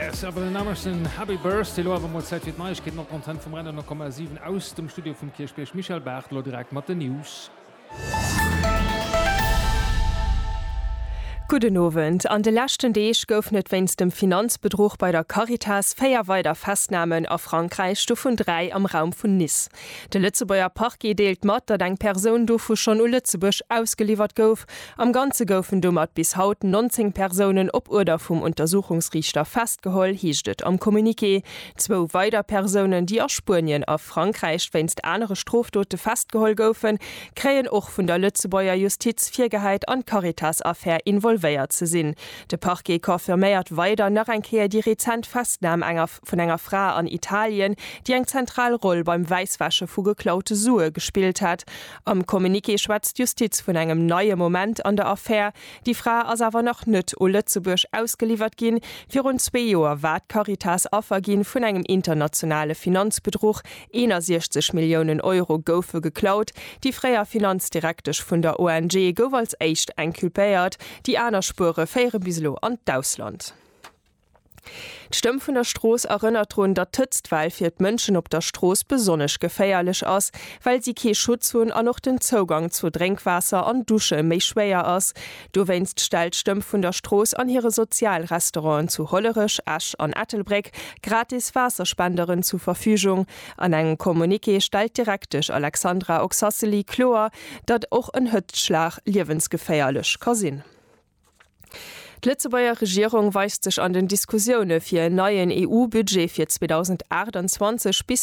Yes, aber den Namen Happy Birthday, aber mal Zeit wird neu. Ich gehe noch Content vom Rennen 9,7 aus dem Studio vom Kirchberg Michael Bertlo direkt mit den News. Guten Abend. An der letzten Tag geöffnet wenn's dem Finanzbetrug bei der Caritas feier weiter Festnahmen auf Frankreich Stufen 3 am Raum von Nice. Der Lützebauer Parquet deelt mit, dass eine Person dafür schon in Lützeburg ausgeliefert gouf. Am Ganzen goufen dummer bis heute 19 Personen ob Order vom Untersuchungsrichter festgeholt, hieß es am Kommuniqué. 2 weitere Personen, die aus Spanien auf Frankreich wenn's andere Straftaten festgeholt goufen, kriegen auch von der Lützebauer Justiz Viergeheit an Caritas-Affäre involviert zu sinn. De Parquet konfirmiert weiter nach einkehr die rezent Festnahme von einer Frau an Italien, die eng zentrale Rolle beim Weißwasche vu geklaute Sue gespielt hat. Am Kommuniqué schwatzt Justiz von einem neuen Moment an der Affäre. Die Frau as aber noch net o Lützeburg ausgeliefert gin. Für rund 2 Jahre ward Caritas Opfergin von einem internationalen Finanzbetrug 61 Millionen Euro goufe geklaut. Die freier Finanzdirektor von der ONG gouf als echt inculpiert. Die Spure feiere bislo an d'Ausland. D'Stëmm vun der Stroos erinnert run, dat Tëtztweil fir d'Mënschen op der Stroos besonnech geféierlech ass, weil sie kee Schutz hunn an noch den Zugang zu Drinkwasser an Dusche méi schwéier ass. Du wennst stellt Stëmm vun der Stroos an ihre Sozialrestaurant zu Hollerich, Asch an Ettelbreck gratis Wasserspenderen zur Verfügung. An engem Kommuniqué stellt direktech Alexandra Oxasseli klar, dat och en Hëttschlag liewensgeféierlech ka sinn. Die Lützebauer Regierung weist sich an den Diskussionen für ein neues EU-Budget für 2028 bis